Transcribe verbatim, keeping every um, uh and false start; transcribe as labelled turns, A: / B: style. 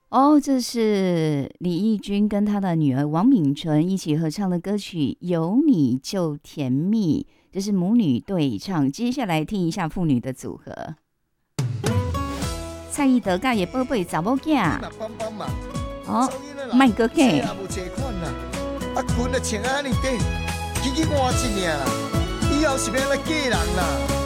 A: 哦，这是李翊君跟他的女儿王敏纯一起合唱的歌曲《有你就甜蜜》，这是母女对唱。接下来听一下父女的组合，蔡依德甲叶宝贝查某囝，哦，麦哥哥。
B: 啊，困啊穿安尼短，起起换一领啦，以后是要来嫁人啦。